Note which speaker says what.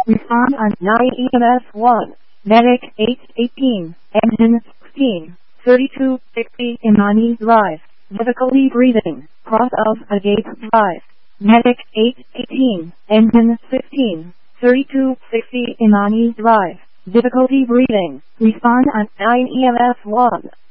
Speaker 1: Respond on 9 EMS 1. Medic 818. Engine 16. 3260 Imani Drive. Difficulty breathing. Cross of a gate drive. Medic 818. Engine 16. 3260 Imani Drive. Difficulty breathing. Respond on 9 EMS 1.